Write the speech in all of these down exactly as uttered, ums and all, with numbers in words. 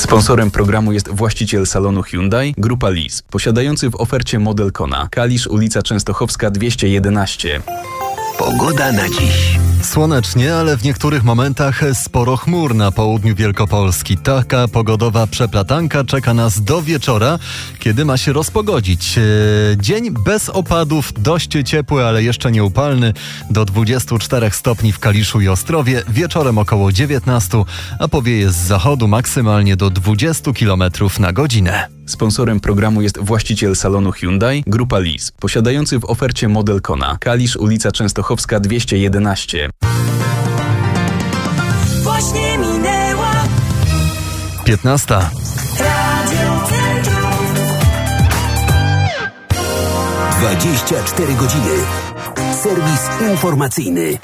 Sponsorem programu jest właściciel salonu Hyundai, Grupa Lis, posiadający w ofercie model Kona. Kalisz, ulica Częstochowska dwieście jedenaście. Pogoda na dziś. Słonecznie, ale w niektórych momentach sporo chmur na południu Wielkopolski. Taka pogodowa przeplatanka czeka nas do wieczora, kiedy ma się rozpogodzić. Dzień bez opadów, dość ciepły, ale jeszcze nieupalny, do dwudziestu czterech stopni w Kaliszu i Ostrowie, wieczorem około dziewiętnastu, a powieje z zachodu maksymalnie do dwudziestu kilometrów na godzinę. Sponsorem programu jest właściciel salonu Hyundai, Grupa Lis, posiadający w ofercie model Kona. Kalisz, ulica Częstochowska dwieście jedenaście. Właśnie minęła piętnasta. Radio Centrum. dwadzieścia cztery godziny. Serwis informacyjny.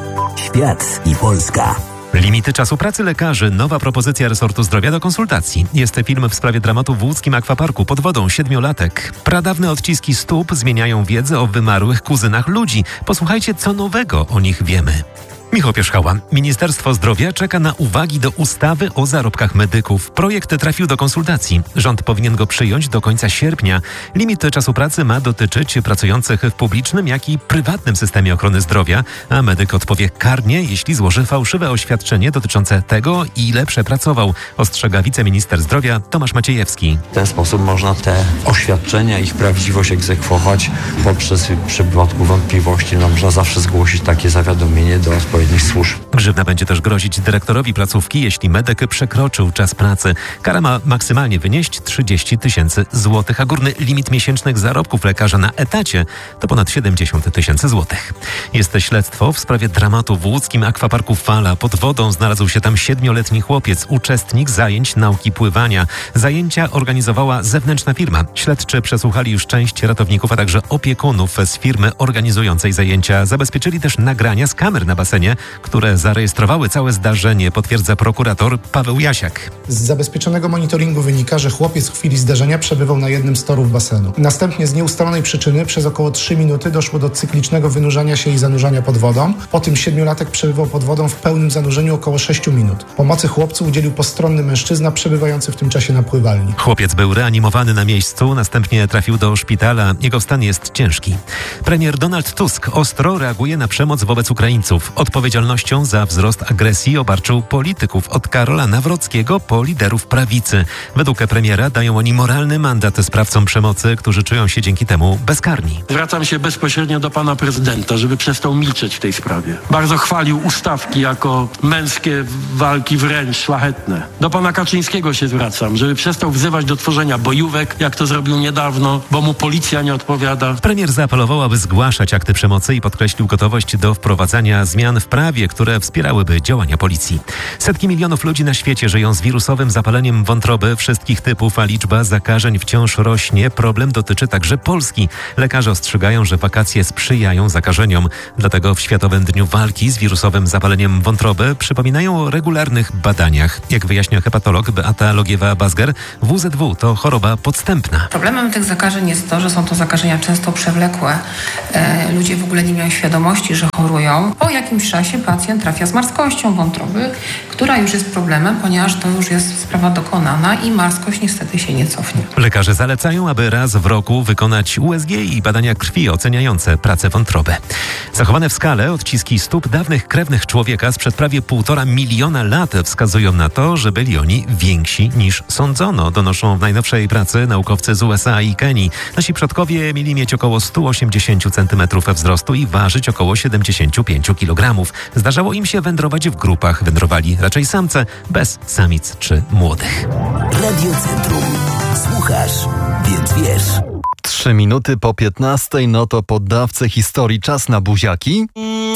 Świat i Polska. Limity czasu pracy lekarzy. Nowa propozycja resortu zdrowia do konsultacji. Jest film w sprawie dramatu w łódzkim akwaparku pod wodą siedmiolatek. Pradawne odciski stóp zmieniają wiedzę o wymarłych kuzynach ludzi. Posłuchajcie, co nowego o nich wiemy. Michał Pierzchała. Ministerstwo Zdrowia czeka na uwagi do ustawy o zarobkach medyków. Projekt trafił do konsultacji. Rząd powinien go przyjąć do końca sierpnia. Limit czasu pracy ma dotyczyć pracujących w publicznym, jak i prywatnym systemie ochrony zdrowia, a medyk odpowie karnie, jeśli złoży fałszywe oświadczenie dotyczące tego, ile przepracował, ostrzega wiceminister zdrowia Tomasz Maciejewski. W ten sposób można te oświadczenia, ich prawdziwość egzekwować poprzez w przypadku wątpliwości. No, można zawsze zgłosić takie zawiadomienie do odpowiednich służb. Grzywna będzie też grozić dyrektorowi placówki, jeśli medyk przekroczył czas pracy. Kara ma maksymalnie wynieść trzydzieści tysięcy złotych, a górny limit miesięcznych zarobków lekarza na etacie to ponad siedemdziesiąt tysięcy złotych. Jest śledztwo w sprawie dramatu w łódzkim akwaparku Fala. Pod wodą znalazł się tam siedmioletni chłopiec, uczestnik zajęć nauki pływania. Zajęcia organizowała zewnętrzna firma. Śledczy przesłuchali już część ratowników, a także opiekunów z firmy organizującej zajęcia. Zabezpieczyli też nagrania z kamer na basenie, które zarejestrowały całe zdarzenie, potwierdza prokurator Paweł Jasiak. Z zabezpieczonego monitoringu wynika, że chłopiec w chwili zdarzenia przebywał na jednym z torów basenu. Następnie z nieustalonej przyczyny przez około trzy minuty doszło do cyklicznego wynurzania się i zanurzania pod wodą. Po tym siedmiolatek przebywał pod wodą w pełnym zanurzeniu około sześciu minut. Pomocy chłopcu udzielił postronny mężczyzna przebywający w tym czasie na pływalni. Chłopiec był reanimowany na miejscu, następnie trafił do szpitala. Jego stan jest ciężki. Premier Donald Tusk ostro reaguje na przemoc wobec Ukraińców. Odpowiedzialnością za wzrost agresji obarczył polityków od Karola Nawrockiego po liderów prawicy. Według premiera dają oni moralny mandat sprawcom przemocy, którzy czują się dzięki temu bezkarni. Zwracam się bezpośrednio do pana prezydenta, żeby przestał milczeć w tej sprawie. Bardzo chwalił ustawki jako męskie walki wręcz szlachetne. Do pana Kaczyńskiego się zwracam, żeby przestał wzywać do tworzenia bojówek, jak to zrobił niedawno, bo mu policja nie odpowiada. Premier zaapelował, aby zgłaszać akty przemocy i podkreślił gotowość do wprowadzania zmian w prawie, które wspierałyby działania policji. Setki milionów ludzi na świecie żyją z wirusowym zapaleniem wątroby wszystkich typów, a liczba zakażeń wciąż rośnie. Problem dotyczy także Polski. Lekarze ostrzegają, że wakacje sprzyjają zakażeniom. Dlatego w Światowym Dniu Walki z wirusowym zapaleniem wątroby przypominają o regularnych badaniach. Jak wyjaśnia hepatolog Beata Logiewa-Bazger, W Z W to choroba podstępna. Problemem tych zakażeń jest to, że są to zakażenia często przewlekłe. E, ludzie w ogóle nie mają świadomości, że chorują. Po jakimś czasie pacjent trafia z marskością wątroby, która już jest problemem, ponieważ to już jest sprawa dokonana i marskość niestety się nie cofnie. Lekarze zalecają, aby raz w roku wykonać U S G i badania krwi oceniające pracę wątroby. Zachowane w skale odciski stóp dawnych krewnych człowieka sprzed prawie półtora miliona lat wskazują na to, że byli oni więksi niż sądzono, donoszą w najnowszej pracy naukowcy z U S A i Kenii. Nasi przodkowie mieli mieć około sto osiemdziesiąt centymetrów wzrostu i ważyć około siedemdziesiąt pięć kilogramów. Zdarzało im się wędrować w grupach. Wędrowali raczej samce, bez samic czy młodych. Radio Centrum. Słuchasz, więc wiesz. Trzy minuty po piętnastej, no to poddawcy historii czas na buziaki.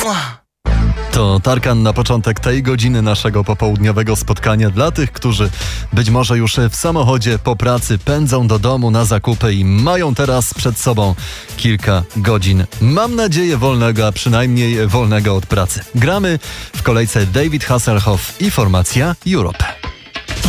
To Tarkan na początek tej godziny naszego popołudniowego spotkania dla tych, którzy być może już w samochodzie po pracy pędzą do domu na zakupy i mają teraz przed sobą kilka godzin, mam nadzieję, wolnego, a przynajmniej wolnego od pracy. Gramy w kolejce David Hasselhoff i formacja Europe.